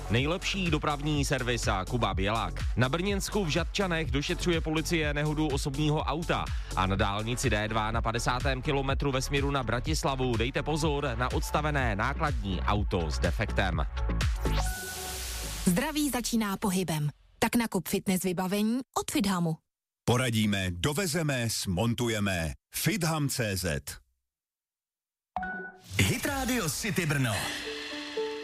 Nejlepší dopravní servis a Kuba Bělák. Na Brněnsku v Žatčanech došetřuje policie nehodu osobního auta a na dálnici D2 na 50. kilometru ve směru na Bratislavu dejte pozor na odstavené nákladní auto s defektem. Zdraví začíná pohybem. Tak nakup fitness vybavení od Fithamu. Poradíme, dovezeme, smontujeme. Fitham.cz. Hit Radio City Brno.